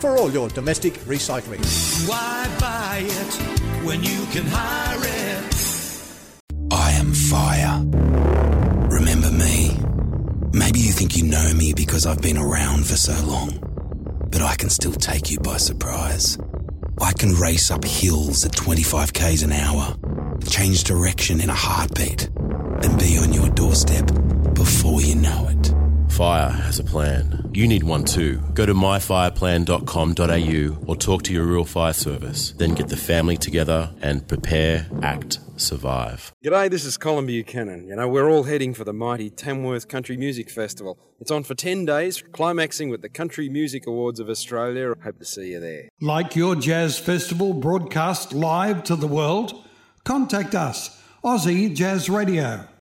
for all your domestic recycling. Why buy it when you can hire it? I am fire. Remember me? Maybe you think you know me because I've been around for so long, but I can still take you by surprise. I can race up hills at 25 k's an hour, change direction in a heartbeat, and be on your doorstep before you know it. Fire has a plan. You need one too. Go to myfireplan.com.au or talk to your rural fire service. Then get the family together and prepare, act, survive. G'day, this is Colin Buchanan. We're all heading for the mighty Tamworth Country Music Festival. It's on for 10 days, climaxing with the Country Music Awards of Australia. Hope to see you there. Like your jazz festival broadcast live to the world? Contact us, Aussie Jazz Radio.